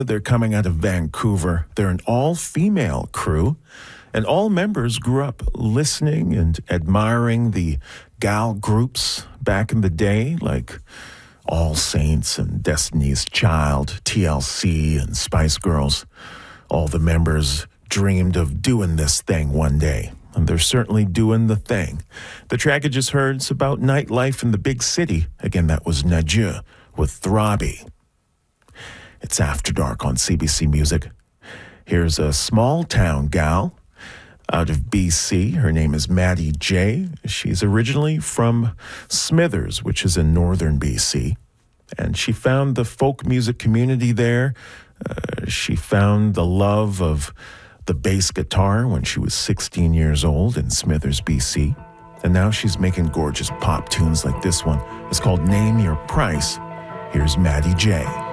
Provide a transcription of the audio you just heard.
They're coming out of Vancouver. They're an all-female crew, and all members grew up listening and admiring the gal groups back in the day, like All Saints and Destiny's Child, TLC, and Spice Girls. All the members dreamed of doing this thing one day, and they're certainly doing the thing. The track you just heard is about nightlife in the big city. Again, that was Nadieu with Throbby. It's After Dark on CBC Music. Here's a small-town gal out of BC. Her name is Maddie J. She's originally from Smithers, which is in northern BC. And she found the folk music community there. She found the love of the bass guitar when she was 16 years old in Smithers, BC. And now she's making gorgeous pop tunes like this one. It's called Name Your Price. Here's Maddie J.